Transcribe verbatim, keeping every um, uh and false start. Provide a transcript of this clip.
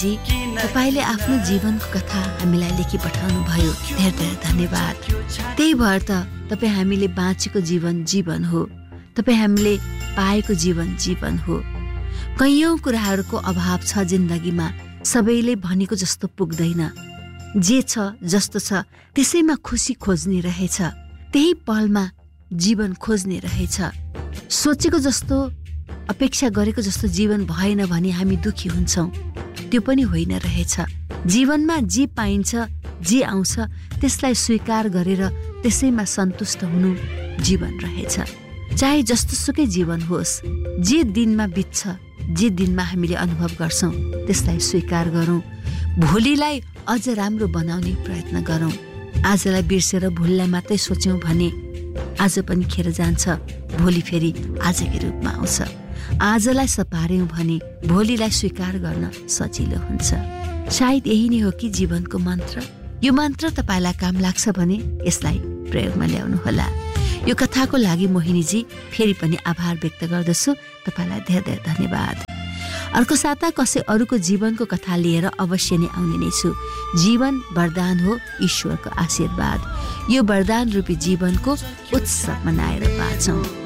जी तपाईले आफ्नो जीवनको कथा हामीलाई लेखी पठाउनु भयो, धेरै धेरै धन्यवाद। त्यही भएर त तपाईँ हामीले बाँचेको जीवन जीवन हो, तपाईँ हामीले पाएको जीवन जीवन हो। कैयौं कुराहरूको अभाव छ जिन्दगीमा, सबैले भनेको जस्तो पुग्दैन। जे छ जस्तो छ त्यसैमा खुसी खोज्ने रहेछ, त्यही पलमा जीवन खोज्ने रहेछ। सोचेको जस्तो, अपेक्षा गरेको जस्तो जीवन भएन भने हामी दुखी हुन्छौँ, त्यो पनि होइन रहेछ। जीवनमा जे पाइन्छ, जे आउँछ त्यसलाई स्वीकार गरेर त्यसैमा सन्तुष्ट हुनु जीवन रहेछ। चाहे जस्तोसुकै जीवन होस्, जे दिनमा बित्छ, जे दिनमा हामीले अनुभव गर्छौँ त्यसलाई स्वीकार गरौँ। भोलिलाई अझ राम्रो बनाउने प्रयत्न गरौँ। आजलाई बिर्सेर भोलिलाई मात्रै सोच्यौँ भने आज पनि खेर जान्छ, भोलि फेरि आजकै रूपमा आउँछ। आजलाई सपार्यौँ भने भोलिलाई स्वीकार गर्न सजिलो हुन्छ। सायद यही नै हो कि जीवनको मन्त्र। यो मन्त्र तपाईँलाई काम लाग्छ भने यसलाई प्रयोगमा ल्याउनु होला। यो कथाको लागि मोहिनीजी फेरि पनि आभार व्यक्त गर्दछु। तपाईँलाई धेरै धेरै धन्यवाद। अर्को साता कसै अरूको जीवनको कथा लिएर अवश्य नै आउने नै छु। जीवन वरदान हो, ईश्वरको आशीर्वाद। यो वरदान रूपी जीवनको उत्सव मनाएर बाँचौँ।